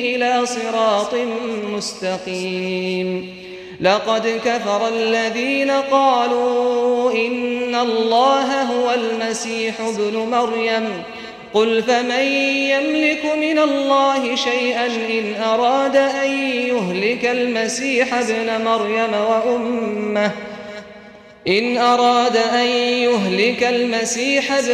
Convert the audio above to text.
إلى صراط مستقيم. لقد كفر الذين قالوا إن الله هو المسيح ابن مريم قل فمن يملك من الله شيئا إن أراد أن يهلك المسيح ابن مريم